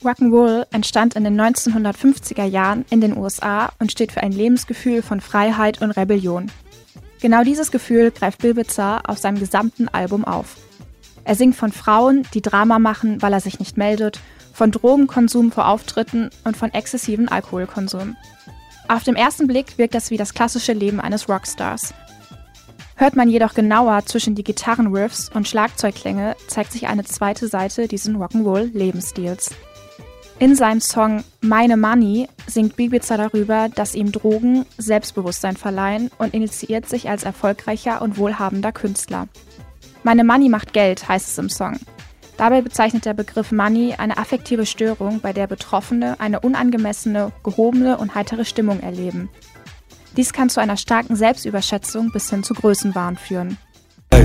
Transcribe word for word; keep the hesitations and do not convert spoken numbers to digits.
Rock'n'Roll entstand in den neunzehnhundertfünfziger Jahren in den U S A und steht für ein Lebensgefühl von Freiheit und Rebellion. Genau dieses Gefühl greift Bill Bitzer auf seinem gesamten Album auf. Er singt von Frauen, die Drama machen, weil er sich nicht meldet, von Drogenkonsum vor Auftritten und von exzessivem Alkoholkonsum. Auf den ersten Blick wirkt das wie das klassische Leben eines Rockstars. Hört man jedoch genauer zwischen die Gitarrenriffs und Schlagzeugklänge, zeigt sich eine zweite Seite dieses Rock'n'Roll-Lebensstils. In seinem Song Meine Money singt Bill Bitzer darüber, dass ihm Drogen Selbstbewusstsein verleihen und initiiert sich als erfolgreicher und wohlhabender Künstler. Meine Money macht Geld, heißt es im Song. Dabei bezeichnet der Begriff Money eine affektive Störung, bei der Betroffene eine unangemessene, gehobene und heitere Stimmung erleben. Dies kann zu einer starken Selbstüberschätzung bis hin zu Größenwahn führen.